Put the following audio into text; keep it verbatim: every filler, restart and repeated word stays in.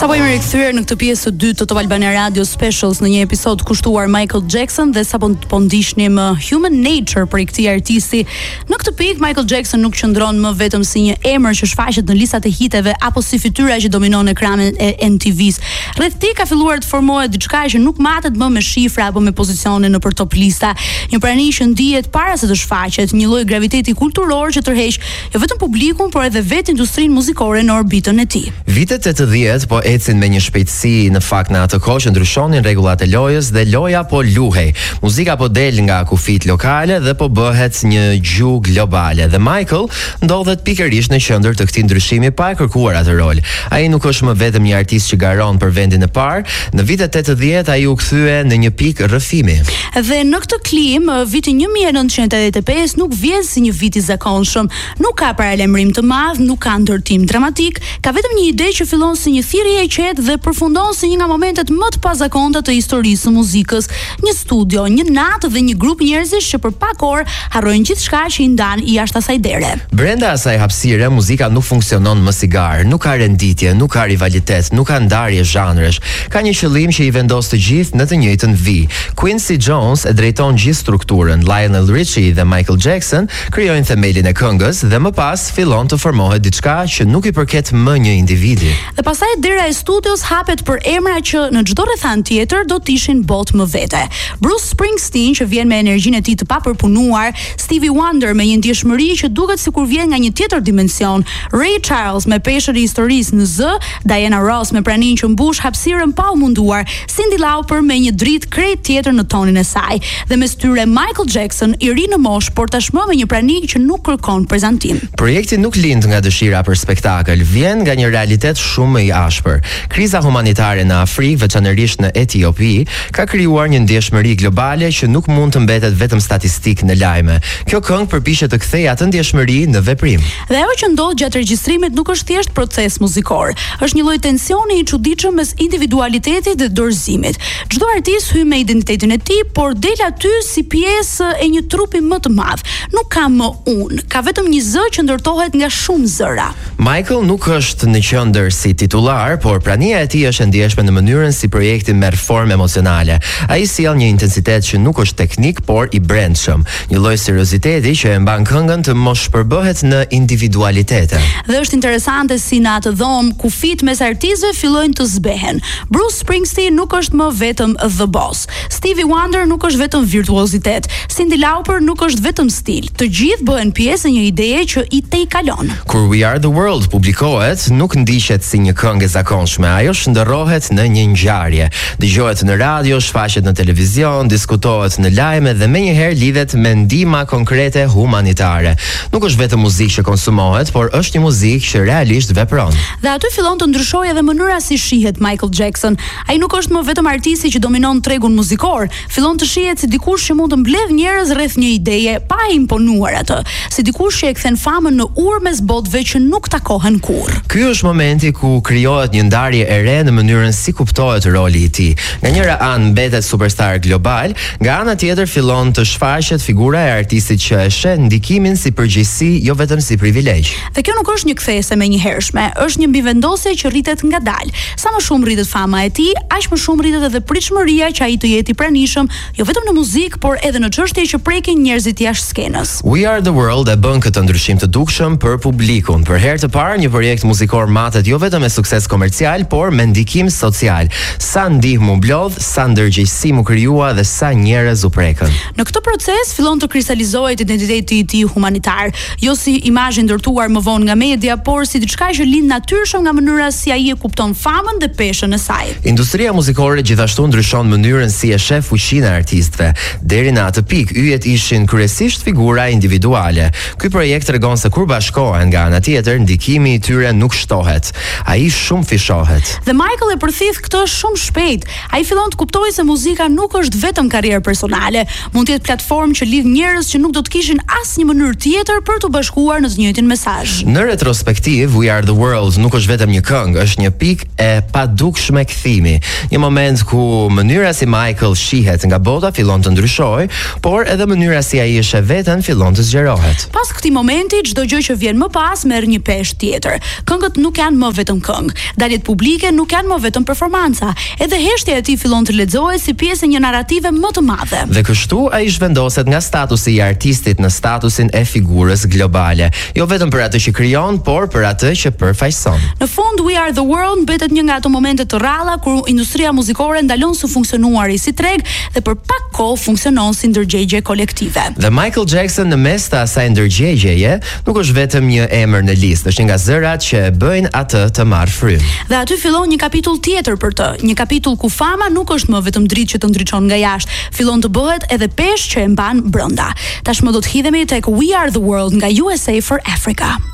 Sa po jemi rikthyer në këtë pjesë të dytë të Top Albania Radio Specials në një episod kushtuar Michael Jackson dhe sa po po ndiqnim Human Nature për këtij artisti. Në këtë pikë Michael Jackson nuk qëndron më vetëm si një emër që shfaqet në listat e hiteve apo si fytyra që dominon ekranin e M T V-s. Rreth tij ka filluar të formohet diçka që nuk matet më me shifra apo me pozicione nëpër top lista. Një prani që ndihet para se të shfaqet, një lloj graviteti kulturor që tërheq jo vetëm publikun, por edhe vetë industrinë muzikore në orbitën e tij. Vitet tetëdhjetë po ecin me një shpejtësi në fakt në atë kohë që ndryshonin rregullat e lojës dhe loja po luhej. Muzika po del nga kufit lokale dhe po bëhet një gjuhë globale. Dhe Michael ndodhet pikërisht në qendër të këtij ndryshimi pa e kërkuar atë rol. Ai nuk është më vetëm një artist që garon për vendin e parë. Në vitet tetëdhjetë ai u kthye në një pikë rrëfimi. Dhe në këtë klim, viti një mijë e nëntëqind e tetëdhjetë e pesë nuk vjen si një vit i zakonshëm. Nuk ka paralajmërim të madh, nuk ka ndërtim dramatik, ka vetëm një ide që fillon si një thirrje e qetë dhe përfundon si një nga momentet më të pazakonta të historisë së muzikës. Një studio, një natë dhe një grup njerëzish që për pak orë harrojnë gjithçka që i ndan jashtë asaj dere. Brenda asaj hapësire, muzika nuk funksionon më si garë, nuk ka renditje, nuk ka rivalitet, nuk ka ndarje zhanresh. Ka një qëllim që i vendos të gjithë në të njëjtën vijë. Quincy Jones e drejton gjithë strukturën, Lionel Richie dhe Michael Jackson krijojnë themelin e këngës dhe më pas fillon të formohet diçka që nuk i përket më një individi. Dhe pastaj dera e studios hapet për emra që në çdo rrethan tjetër do të ishin botë më vete. Bruce Springsteen që vjen me energjinë e tij të papërpunuar, Stevie Wonder me një ndjeshmëri që duket sikur vjen nga një tjetër dimension, Ray Charles me peshën e historisë në zë, Diana Ross me praninë që mbush hapësirën pa u munduar, Cyndi Lauper me një dritë krejt tjetër në tonin e saj, dhe mes tyre Michael Jackson i ri në moshë, por tashmë me një prani që nuk kërkon prezantim. Projekti nuk lind nga dëshira për spektakël, vjen nga një realitet shumë më i ashpër. Kriza humanitare në Afrikë, veçanërisht në Etiopi, ka krijuar një ndjeshmëri globale që nuk mund të mbetet vetëm statistik në lajme. Kjo këngë përpiqet të kthejë atë ndjeshmëri në veprim. Dhe ajo që ndodh gjatë regjistrimit nuk është thjesht proces muzikor, është një lloj tensioni i çuditshëm mes individualitetit dhe dorëzimit. Çdo artist hyn me identitetin e tij, por del aty si pjesë e një trupi më të madh. Nuk ka më unë, ka vetëm një zë që ndërtohet nga shumë zëra. Michael nuk është në qendër si titullar, por prania e tij është e ndjeshme në mënyrën si projekti merr formë emocionale. Ai sjell një intensitet që nuk është teknik, por i brendshëm, një lloj serioziteti që e mban këngën të mos shpërbohet në individualitete. Dhe është interesante si në atë dhomë kufit mes artistëve fillojnë të zbehen. Bruce Springsteen nuk është më vetëm the boss. Stevie Wonder nuk është vetëm virtuozitet. Cyndi Lauper nuk është vetëm stil. Të gjithë bëhen pjesë e një ideje që i tejkalon. Kur We Are the World publikohet, nuk ndiqet si një këngë e zakonshme, ajo shndërrohet në një ngjarje. Dëgohet në radio, shfaqet në televizion, diskutohet në lajme dhe menjëherë lidhet me ndihma konkrete humanitare. Nuk është vetëm muzikë që konsumohet, por është një muzikë që realisht vepron. Dhe aty fillon të ndryshojë edhe mënyra si shihet Michael Jackson. Ai nuk është më vetëm artisti që dominon tregun muzikor, fillon të shihet si dikush që mund të mbledh njerëz rreth një ideje pa e imponuar atë, si dikush që e kthen famën në urë mes botëve që nuk takohen kurrë. Ky është momenti ku krijohet një ndarje e re në mënyrën si kuptohet roli i tij. Nga njëra anë mbetet superstar global, nga ana tjetër fillon të shfaqet figura e artistit që e sheh ndikimin si përgjegjësi, jo vetëm si privilegj. Dhe kjo nuk është një kthese menjëhershme, është një mbivendosje që rritet ngadalë. Sa më shumë rritet fama e tij, aq më shumë rritet edhe pritshmëria që ai të jetë i pranishëm, jo vetëm në muzikë, por edhe në çështje që prekin njerëzit jashtë skenës. We Are the World e bën këtë ndryshim të dukshëm për publikun. Për herë të parë një projekt muzikor matet jo vetëm me sukses komercial, por me ndikim social. Sa ndihmë u blodh, sa ndërgjegjësi u krijua dhe sa njerëz u prekën. Në këtë proces fillon të kristalizohet identiteti i tij humanitar, jo si imazh i ndërtuar më vonë nga media, por si diçka që lind natyrshëm nga mënyra si ai e kupton famën dhe peshën e saj. Industria muzikore gjithashtu ndryshon mënyrën si e sheh fuqinë e artistëve. Deri në atë pikë, yjet ishin kryesisht figura individuale. Ky projekt tregon se kur bashkohen nga ana tjetër, ndikimi i tyre nuk shtohet. Ai shumë fishohet. Dhe Michael e përthith këtë shumë shpejt. Ai fillon të kuptojë se muzika nuk është vetëm karrierë personale, mund të jetë platformë që lidh njerëz që nuk do të kishin asnjë mënyrë tjetër për të bashkuar në të njëjtin mesazh. Në retrospektiv, We Are the World nuk është vetëm një këngë, është një pikë e padukshme kthimi. Një moment ku mënyra si Michael shihet nga bota fillon të ndryshojë, por edhe mënyra si ai e sheh veten fillon të zgjerohet. Pas këtij momenti, çdo gjë që vjen më pas merr një peshë tjetër. Këngët nuk janë më vetëm këngë. fjaljet publike nuk janë më vetëm performanca, edhe heshtja e tij fillon të lexohet si pjesë e një narrative më të madhe. Dhe kështu ai zhvendoset nga statusi i artistit në statusin e figurës globale, jo vetëm për atë që krijon, por për atë që përfaqëson. Në fund, We Are the World mbetet një nga ato momente të rralla kur industria muzikore ndalon së funksionuari si treg dhe për pak kohë funksionon si ndërgjegje kolektive. Dhe Michael Jackson në mes të asaj ndërgjegjeje nuk është vetëm një emër në listë, është një nga zërat që e bëjnë atë të marrë frymë. Dhe aty fillon një kapitull tjetër për të, një kapitull ku fama nuk është më vetëm dritë që të ndriçon nga jashtë, fillon të bëhet edhe peshë që e mban brenda. Tashmë do të hidhemi tek We Are the World nga U S A for Africa.